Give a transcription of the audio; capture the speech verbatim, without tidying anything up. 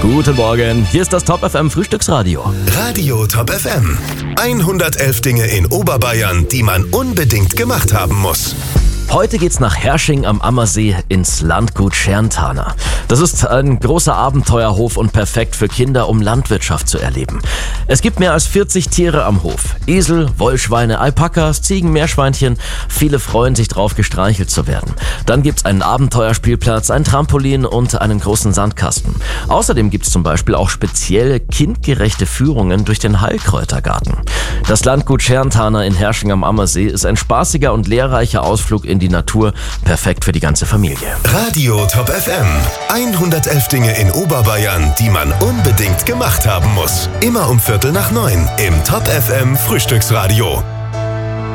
Guten Morgen, hier ist das Top F M Frühstücksradio. Radio Top F M. hundertelf Dinge in Oberbayern, die man unbedingt gemacht haben muss. Heute geht's nach Hersching am Ammersee ins Landgut Schärnthaner. Das ist ein großer Abenteuerhof und perfekt für Kinder, um Landwirtschaft zu erleben. Es gibt mehr als vierzig Tiere am Hof. Esel, Wollschweine, Alpakas, Ziegen, Meerschweinchen. Viele freuen sich drauf, gestreichelt zu werden. Dann gibt's einen Abenteuerspielplatz, ein Trampolin und einen großen Sandkasten. Außerdem gibt's zum Beispiel auch spezielle kindgerechte Führungen durch den Heilkräutergarten. Das Landgut Schärnthaner in Hersching am Ammersee ist ein spaßiger und lehrreicher Ausflug in die Natur, perfekt für die ganze Familie. Radio Top F M. hundertelf Dinge in Oberbayern, die man unbedingt gemacht haben muss. Immer um Viertel nach neun im Top F M Frühstücksradio.